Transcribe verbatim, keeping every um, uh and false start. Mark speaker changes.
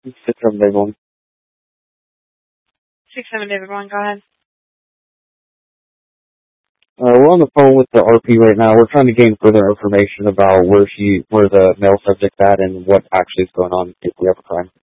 Speaker 1: Six seven David one.
Speaker 2: Six seven David one. Go ahead.
Speaker 1: Uh, we're on the phone with the R P right now. We're trying to gain further information about where she, where the male subject's at, and what actually is going on if we have a crime.